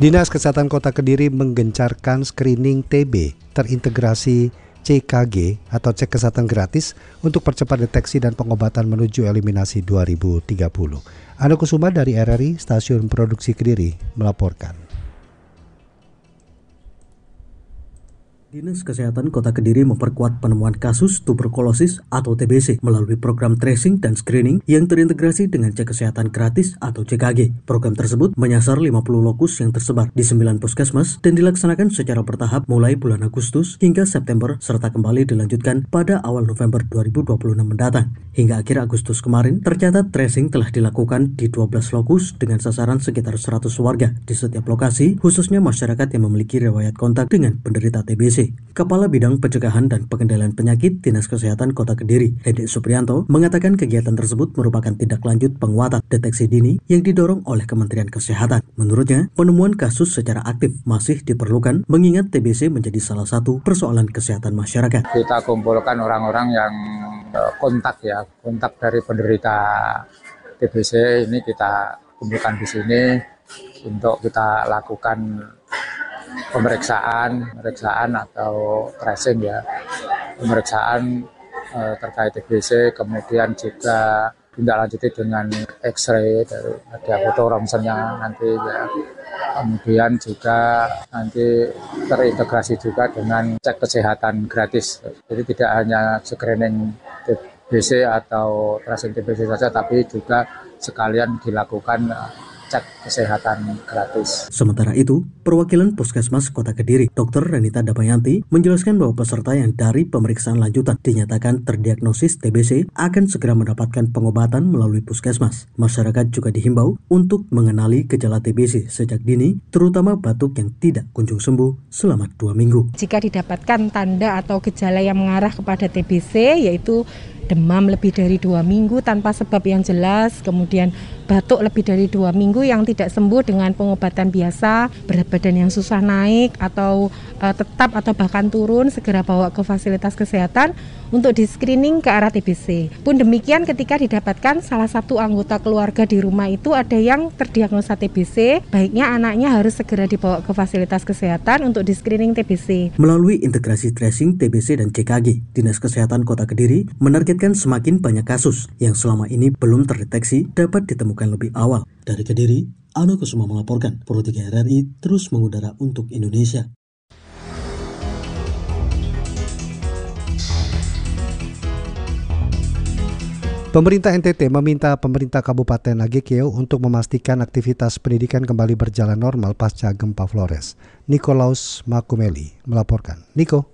Dinas Kesehatan Kota Kediri menggencarkan screening TB terintegrasi CKG atau cek kesehatan gratis untuk percepat deteksi dan pengobatan menuju eliminasi 2030. Ana Kusuma dari RRI Stasiun Produksi Kediri melaporkan. Dinas Kesehatan Kota Kediri memperkuat penemuan kasus tuberkulosis atau TBC melalui program tracing dan screening yang terintegrasi dengan cek kesehatan gratis atau CKG. Program tersebut menyasar 50 lokus yang tersebar di 9 puskesmas dan dilaksanakan secara bertahap mulai bulan Agustus hingga September serta kembali dilanjutkan pada awal November 2026 mendatang. Hingga akhir Agustus kemarin, tercatat tracing telah dilakukan di 12 lokus dengan sasaran sekitar 100 warga di setiap lokasi, khususnya masyarakat yang memiliki riwayat kontak dengan penderita TBC. Kepala Bidang Pencegahan dan Pengendalian Penyakit Dinas Kesehatan Kota Kediri, Hendy Supriyanto, mengatakan kegiatan tersebut merupakan tindak lanjut penguatan deteksi dini yang didorong oleh Kementerian Kesehatan. Menurutnya, penemuan kasus secara aktif masih diperlukan mengingat TBC menjadi salah satu persoalan kesehatan masyarakat. Kita kumpulkan orang-orang yang kontak dari penderita TBC ini kita kumpulkan di sini untuk kita lakukan pemeriksaan atau tracing pemeriksaan terkait TBC, kemudian juga ditindaklanjuti dengan X-ray ada foto ronsennya nanti kemudian juga nanti terintegrasi juga dengan cek kesehatan gratis, jadi tidak hanya screening TBC atau tracing TBC saja, tapi juga sekalian dilakukan cek kesehatan gratis. Sementara itu, perwakilan Puskesmas Kota Kediri, Dr. Renita Damayanti, menjelaskan bahwa peserta yang dari pemeriksaan lanjutan dinyatakan terdiagnosis TBC akan segera mendapatkan pengobatan melalui Puskesmas. Masyarakat juga dihimbau untuk mengenali gejala TBC sejak dini, terutama batuk yang tidak kunjung sembuh selama 2 minggu. Jika didapatkan tanda atau gejala yang mengarah kepada TBC, yaitu demam lebih dari 2 minggu tanpa sebab yang jelas, kemudian batuk lebih dari 2 minggu yang tidak sembuh dengan pengobatan biasa, berat badan yang susah naik atau tetap atau bahkan turun, segera bawa ke fasilitas kesehatan untuk di-screening ke arah TBC. Pun demikian ketika didapatkan salah satu anggota keluarga di rumah itu ada yang terdiagnosa TBC, baiknya anaknya harus segera dibawa ke fasilitas kesehatan untuk di-screening TBC. Melalui integrasi tracing TBC dan CKG, Dinas Kesehatan Kota Kediri menargetkan semakin banyak kasus yang selama ini belum terdeteksi dapat ditemukan lebih awal. Dari Kediri, Ana Kusuma melaporkan. Pro 3 RRI terus mengudara untuk Indonesia. Pemerintah NTT meminta pemerintah Kabupaten Nagekeo untuk memastikan aktivitas pendidikan kembali berjalan normal pasca gempa Flores. Nikolaus Makumeli melaporkan. Niko.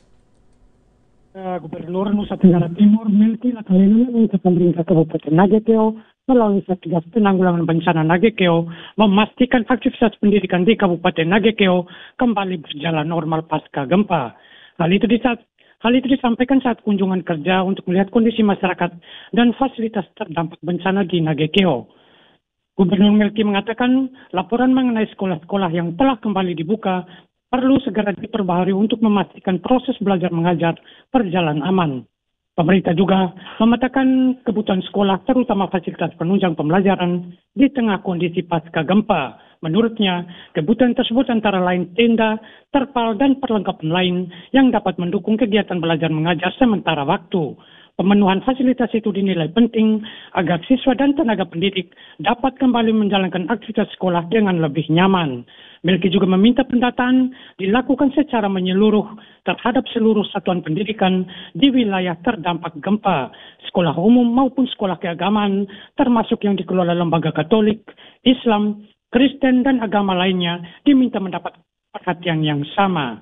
Gubernur Nusa Tenggara Timur Melki Lakalina meminta pemerintah Kabupaten Nagekeo melalui Satgas Penanggulangan Bencana Nagekeo memastikan aktivitas pendidikan di Kabupaten Nagekeo kembali berjalan normal pasca gempa. Hal itu disampaikan saat kunjungan kerja untuk melihat kondisi masyarakat dan fasilitas terdampak bencana di Nagekeo. Gubernur Melki mengatakan laporan mengenai sekolah-sekolah yang telah kembali dibuka perlu segera diperbaharui untuk memastikan proses belajar mengajar berjalan aman. Pemerintah juga memetakan kebutuhan sekolah terutama fasilitas penunjang pembelajaran di tengah kondisi pasca gempa. Menurutnya, kebutuhan tersebut antara lain tenda, terpal, dan perlengkapan lain yang dapat mendukung kegiatan belajar mengajar sementara waktu. Pemenuhan fasilitas itu dinilai penting agar siswa dan tenaga pendidik dapat kembali menjalankan aktivitas sekolah dengan lebih nyaman. Melki juga meminta pendataan dilakukan secara menyeluruh terhadap seluruh satuan pendidikan di wilayah terdampak gempa, sekolah umum maupun sekolah keagamaan, termasuk yang dikelola lembaga Katolik, Islam, Kristen, dan agama lainnya diminta mendapat perhatian yang sama.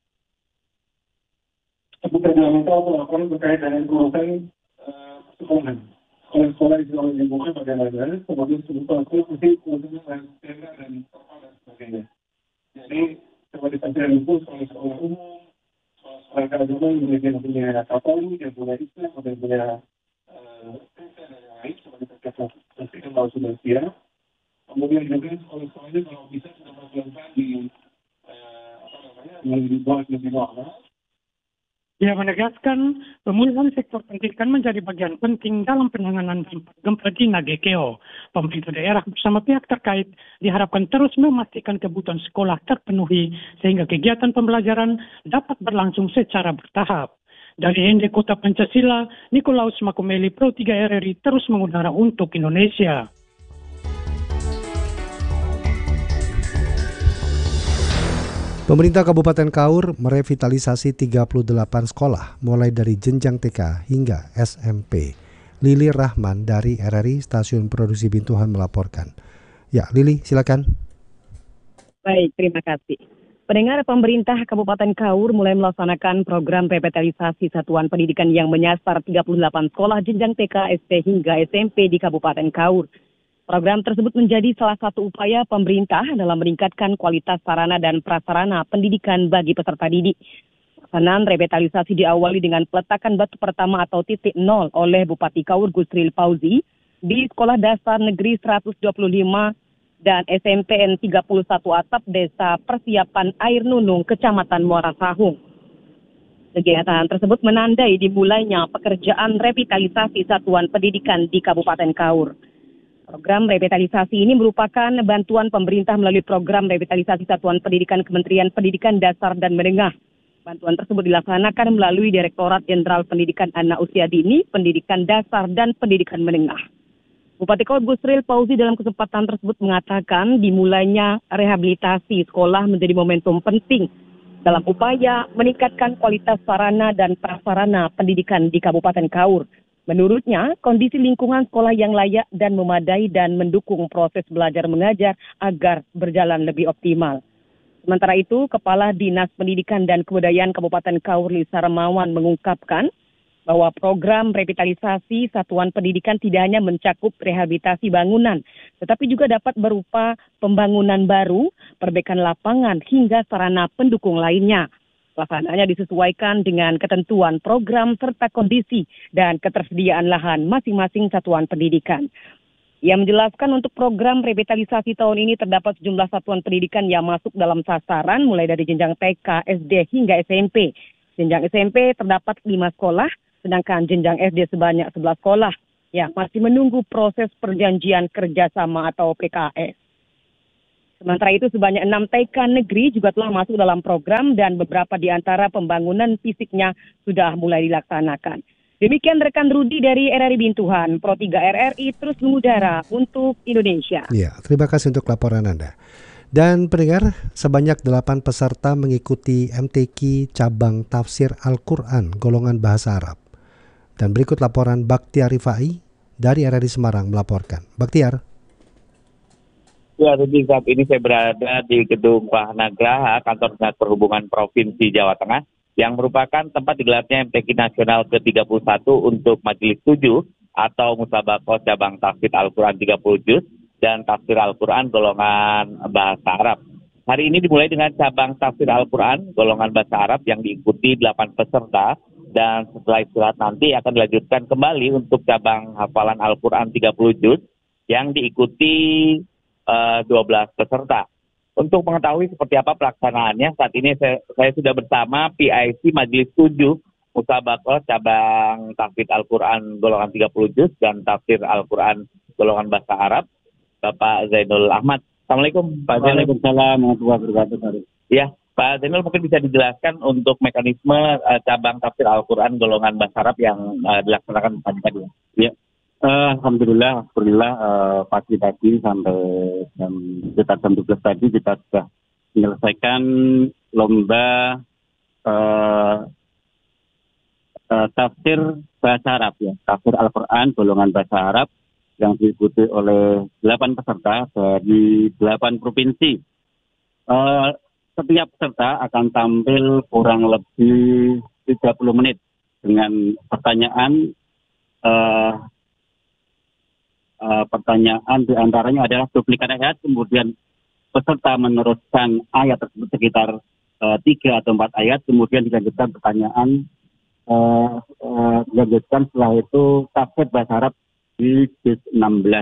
Fundamental laporan terkait dengan urusan sekolah. Sekolah-sekolah di sekolah yang bukan bagaimana, kemudian sekolah-sekolah mesti kemudian tenda dan tempat dan sebagainya. Jadi seperti sampaian itu sekolah-sekolah umum, sekolah keagamaan yang punya Katolik, yang punya Islam, yang punya Kristen dan yang lain seperti terkait kalau sudah siap. Kemudian juga sekolah-sekolahnya kalau bisa sudah melakukan dibuat lebih normal. Ia menegaskan pemulihan sektor pendidikan menjadi bagian penting dalam penanganan dampak gempa di Nagekeo. Pemerintah daerah bersama pihak terkait diharapkan terus memastikan kebutuhan sekolah terpenuhi sehingga kegiatan pembelajaran dapat berlangsung secara bertahap. Dari ND Kota Pancasila, Nikolaus Makumeli, Pro 3 RRI terus mengudara untuk Indonesia. Pemerintah Kabupaten Kaur merevitalisasi 38 sekolah mulai dari jenjang TK hingga SMP. Lili Rahman dari RRI Stasiun Produksi Bintuhan melaporkan. Ya, Lili, silakan. Baik, terima kasih. Pendengar, pemerintah Kabupaten Kaur mulai melaksanakan program revitalisasi satuan pendidikan yang menyasar 38 sekolah jenjang TK, SD hingga SMP di Kabupaten Kaur. Program tersebut menjadi salah satu upaya pemerintah dalam meningkatkan kualitas sarana dan prasarana pendidikan bagi peserta didik. Pelaksanaan revitalisasi diawali dengan peletakan batu pertama atau titik nol oleh Bupati Kaur Gusril Fauzi di Sekolah Dasar Negeri 125 dan SMPN 31 Atap Desa Persiapan Air Nunung, Kecamatan Muara Sahung. Kegiatan tersebut menandai dimulainya pekerjaan revitalisasi satuan pendidikan di Kabupaten Kaur. Program revitalisasi ini merupakan bantuan pemerintah melalui program revitalisasi satuan pendidikan Kementerian Pendidikan Dasar dan Menengah. Bantuan tersebut dilaksanakan melalui Direktorat Jenderal Pendidikan Anak Usia Dini, Pendidikan Dasar, dan Pendidikan Menengah. Bupati Kaur Gusril Fauzi dalam kesempatan tersebut mengatakan dimulainya rehabilitasi sekolah menjadi momentum penting dalam upaya meningkatkan kualitas sarana dan prasarana pendidikan di Kabupaten Kaur. Menurutnya, kondisi lingkungan sekolah yang layak dan memadai dan mendukung proses belajar mengajar agar berjalan lebih optimal. Sementara itu, Kepala Dinas Pendidikan dan Kebudayaan Kabupaten Kaur Lisa Remawan mengungkapkan bahwa program revitalisasi satuan pendidikan tidak hanya mencakup rehabilitasi bangunan, tetapi juga dapat berupa pembangunan baru, perbaikan lapangan, hingga sarana pendukung lainnya. Pelaksanaannya disesuaikan dengan ketentuan program serta kondisi dan ketersediaan lahan masing-masing satuan pendidikan. Ia menjelaskan untuk program revitalisasi tahun ini terdapat sejumlah satuan pendidikan yang masuk dalam sasaran mulai dari jenjang TK, SD hingga SMP. Jenjang SMP terdapat 5 sekolah, sedangkan jenjang SD sebanyak 11 sekolah yang masih menunggu proses perjanjian kerjasama atau PKS. Sementara itu sebanyak 6 TK negeri juga telah masuk dalam program dan beberapa di antara pembangunan fisiknya sudah mulai dilaksanakan. Demikian rekan Rudi dari RRI Bintuhan, Pro 3 RRI terus mengudara untuk Indonesia. Ya, terima kasih untuk laporan Anda. Dan pendengar, sebanyak 8 peserta mengikuti MTQ cabang tafsir Al-Quran golongan bahasa Arab. Dan berikut laporan Bakhtiar Rifai dari RRI Semarang melaporkan. Bakhtiar. Ya, jadi saat ini saya berada di Gedung Pahnagraha, Kantor Dinas Perhubungan Provinsi Jawa Tengah, yang merupakan tempat digelarnya MTQ Nasional ke-31 untuk Majelis 7 atau Musabaqah Cabang Tafsir Al-Quran 30 Juz dan Tafsir Al-Quran golongan Bahasa Arab. Hari ini dimulai dengan cabang Tafsir Al-Quran golongan Bahasa Arab yang diikuti 8 peserta, dan setelah istirahat nanti akan dilanjutkan kembali untuk cabang hafalan Al-Quran 30 Juz yang diikuti 12 peserta. Untuk mengetahui seperti apa pelaksanaannya, saat ini saya sudah bersama PIC Majelis 7 Musabaqah cabang Tafsir Al-Quran golongan 30 Juz dan Tafsir Al-Quran golongan Bahasa Arab, Bapak Zainul Ahmad. Assalamualaikum Pak Zainul. Waalaikumsalam warahmatullahi wabarakatuh. Ya, Pak Zainul mungkin bisa dijelaskan untuk mekanisme cabang Tafsir Al-Quran golongan Bahasa Arab yang dilaksanakan tadi. Ya. Alhamdulillah, pagi tadi sampai sekitar jam 12 tadi kita sudah menyelesaikan lomba tafsir bahasa Arab, ya, tafsir Al-Quran golongan bahasa Arab yang diikuti oleh 8 peserta dari 8 provinsi. Setiap peserta akan tampil kurang lebih 30 menit dengan pertanyaan. Pertanyaan diantaranya adalah duplikat ayat, kemudian peserta meneruskan ayat tersebut sekitar 3 atau 4 ayat, kemudian dilanjutkan pertanyaan, dilanjutkan setelah itu tafsir bahasa Arab di juz 16.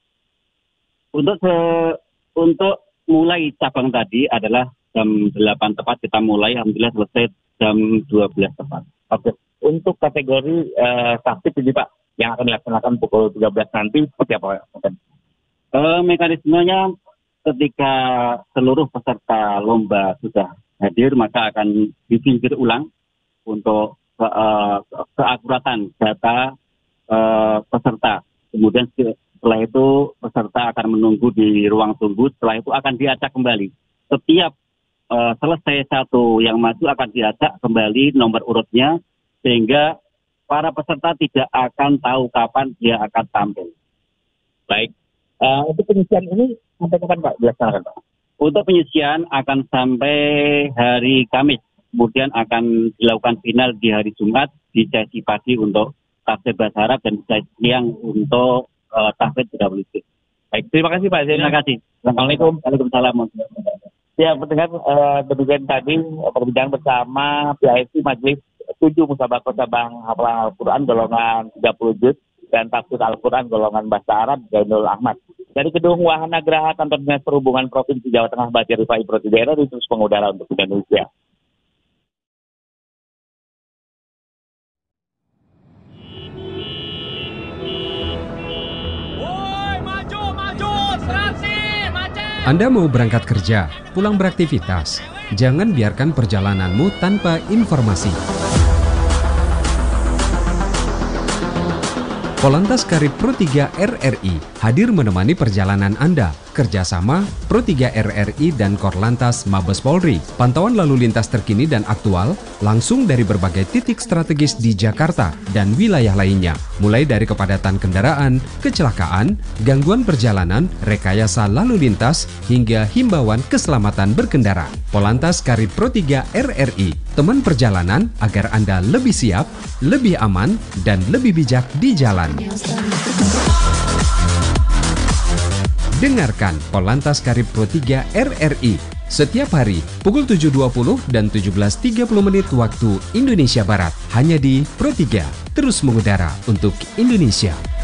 Untuk mulai cabang tadi adalah jam 8 tepat kita mulai, alhamdulillah selesai jam 12 tepat. Oke, untuk kategori taktik ini Pak, yang akan dilaksanakan pukul 13 nanti, seperti apa? Mekanismenya ketika seluruh peserta lomba sudah hadir, maka akan disingkir ulang untuk keakuratan data peserta. Kemudian setelah itu peserta akan menunggu di ruang tunggu, setelah itu akan diacak kembali. Setiap selesai satu yang masuk akan diacak kembali nomor urutnya, sehingga para peserta tidak akan tahu kapan dia akan tampil. Baik, untuk penyisian ini sampai kapan Pak dilaksanakan Pak? Untuk penyisian akan sampai hari Kamis, kemudian akan dilakukan final di hari Jumat di sesi pagi untuk tafsir bahasa Arab dan sesi siang untuk tafsir PWC. Baik, terima kasih Pak Zainal. Terima kasih. Assalamualaikum. Waalaikumsalam. Ya, pendengar, demikian tadi perbincangan bersama PIC Majelis 7 Musabaqah Cabang Hafal Al-Quran golongan 30 juz dan Tafsir Al-Quran golongan Bahasa Arab Zainul Ahmad. Dari Gedung Wahana Graha Kantor Dinas Perhubungan Provinsi Jawa Tengah, Batir Rifai Prodi Daerah, Dinas Pengudara untuk Indonesia. Anda mau berangkat kerja, pulang beraktivitas, jangan biarkan perjalananmu tanpa informasi. Polantas Karib Pro 3 RRI hadir menemani perjalanan Anda. Kerjasama Pro 3 RRI dan Korlantas Mabes Polri. Pantauan lalu lintas terkini dan aktual langsung dari berbagai titik strategis di Jakarta dan wilayah lainnya. Mulai dari kepadatan kendaraan, kecelakaan, gangguan perjalanan, rekayasa lalu lintas, hingga himbauan keselamatan berkendara. Polantas Karib Pro 3 RRI, teman perjalanan agar Anda lebih siap, lebih aman, dan lebih bijak di jalan. Dengarkan Polantas Karib Pro 3 RRI setiap hari pukul 7.20 dan 17.30 waktu Indonesia Barat. Hanya di Pro 3, terus mengudara untuk Indonesia.